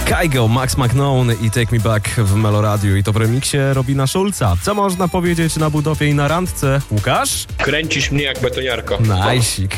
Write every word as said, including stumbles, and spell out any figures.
Kygo, Max McKnown i Take Me Back w Meloradiu i to w remiksie Robina Schulza. Co można powiedzieć na budowie i na randce? Łukasz? Kręcisz mnie jak betoniarka. Najsik.